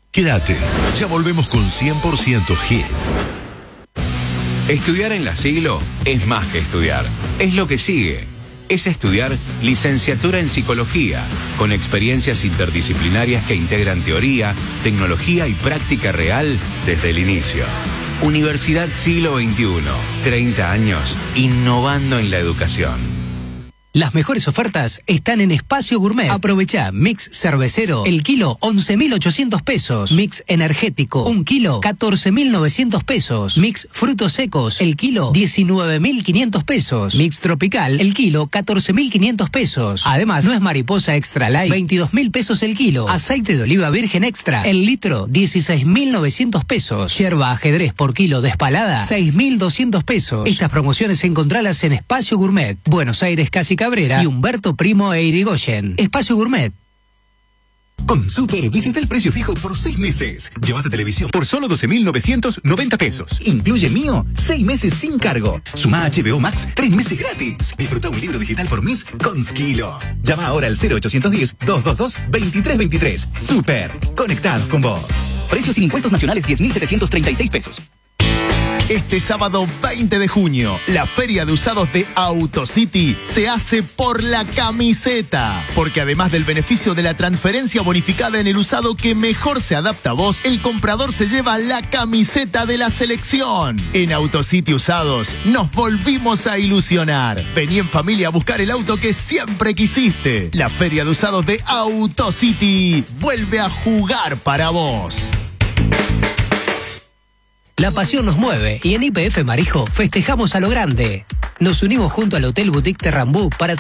Quédate, ya volvemos con 100% hits. Estudiar en la Siglo es más que estudiar, es lo que sigue. Es estudiar licenciatura en psicología, con experiencias interdisciplinarias que integran teoría, tecnología y práctica real desde el inicio. Universidad Siglo XXI, 30 años innovando en la educación. Las mejores ofertas están en Espacio Gourmet. Aprovecha mix cervecero, el kilo 11.800 pesos. Mix energético, 1 kilo 14.900 pesos. Mix frutos secos, el kilo 19.500 pesos. Mix tropical, el kilo 14.500 pesos. Además, nuez mariposa extra light, 22.000 pesos el kilo. Aceite de oliva virgen extra, el litro 16.900 pesos. Yerba ajedrez por kilo despalada, 6.200 pesos. Estas promociones encontralas en Espacio Gourmet, Buenos Aires, Casi Cabrera y Humberto Primo e Irigoyen. Espacio Gourmet. Con Super, visita el precio fijo por 6 meses. Llévate televisión por solo 12.990 pesos. Incluye Mío, 6 meses sin cargo. Suma HBO Max, 3 meses gratis. Disfruta un libro digital por mes con Skilo. Llama ahora al 0810-222-2323. Super, conectados con vos. Precios sin impuestos nacionales, 10.736 pesos. Este sábado 20 de junio, la Feria de Usados de AutoCity se hace por la camiseta. Porque además del beneficio de la transferencia bonificada en el usado que mejor se adapta a vos, el comprador se lleva la camiseta de la selección. En AutoCity Usados nos volvimos a ilusionar. Vení en familia a buscar el auto que siempre quisiste. La Feria de Usados de AutoCity vuelve a jugar para vos. La pasión nos mueve y en YPF Marijo festejamos a lo grande. Nos unimos junto al Hotel Boutique Terrambú para